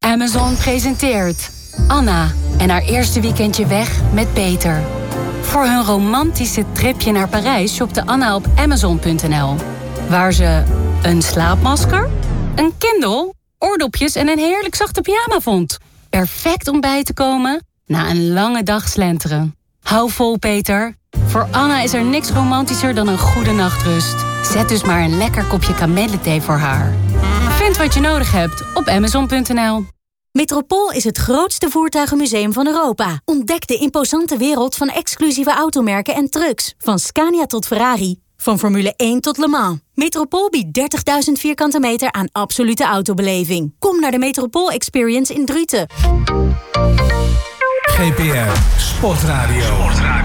Amazon presenteert Anna en haar eerste weekendje weg met Peter. Voor hun romantische tripje naar Parijs shopte Anna op Amazon.nl. Waar ze een slaapmasker, een Kindle, oordopjes en een heerlijk zachte pyjama vond. Perfect om bij te komen na een lange dag slenteren. Hou vol, Peter. Voor Anna is er niks romantischer dan een goede nachtrust. Zet dus maar een lekker kopje kamillethee voor haar. Vind wat je nodig hebt op Amazon.nl. Metropool is het grootste voertuigenmuseum van Europa. Ontdek de imposante wereld van exclusieve automerken en trucks. Van Scania tot Ferrari. Van Formule 1 tot Le Mans. Metropool biedt 30.000 vierkante meter aan absolute autobeleving. Kom naar de Metropool Experience in Druten. GPR Sportradio.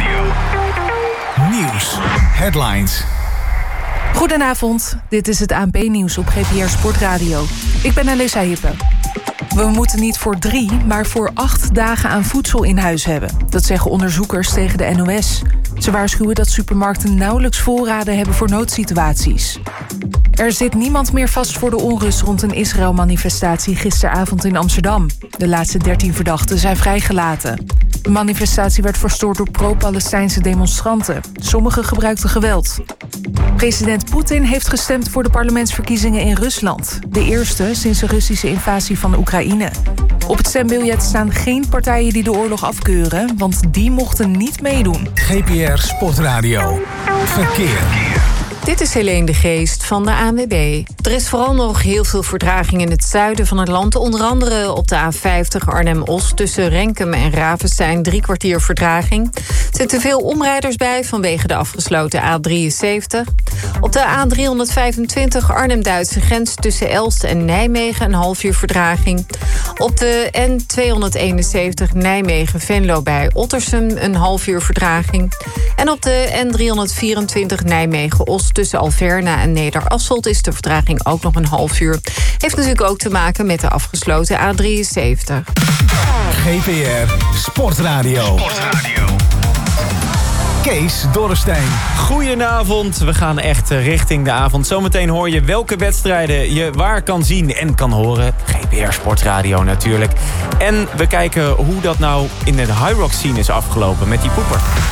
Nieuws. Headlines. Goedenavond, dit is het ANP-nieuws op GPR Sportradio. Ik ben Alissa Hippe. We moeten niet voor 3, maar voor 8 dagen aan voedsel in huis hebben. Dat zeggen onderzoekers tegen de NOS. Ze waarschuwen dat supermarkten nauwelijks voorraden hebben voor noodsituaties. Er zit niemand meer vast voor de onrust rond een Israël-manifestatie gisteravond in Amsterdam. De laatste 13 verdachten zijn vrijgelaten. De manifestatie werd verstoord door pro-Palestijnse demonstranten. Sommigen gebruikten geweld. President Poetin heeft gestemd voor de parlementsverkiezingen in Rusland. De eerste sinds de Russische invasie van Oekraïne. Op het stembiljet staan geen partijen die de oorlog afkeuren, want die mochten niet meedoen. GPR Sportradio. Verkeer. Dit is Helene de Geest van de ANWB. Er is vooral nog heel veel vertraging in het zuiden van het land. Onder andere op de A50 Arnhem-Os tussen Renkum en Ravenstein 3 kwartier vertraging. Er zijn te veel omrijders bij vanwege de afgesloten A73. Op de A325 Arnhem-Duitse grens tussen Elst en Nijmegen een half uur vertraging. Op de N271 Nijmegen-Venlo bij Ottersum een half uur vertraging. En op de N324 Nijmegen-Os tussen Alverna en Nederasselt is de vertraging ook nog een half uur. Heeft natuurlijk ook te maken met de afgesloten A73. GPR Sportradio. Kees Dorrestein. Goedenavond, we gaan echt richting de avond. Zometeen hoor je welke wedstrijden je waar kan zien en kan horen. GPR Sportradio natuurlijk. En we kijken hoe dat nou in de High Rock scene is afgelopen met die poeper.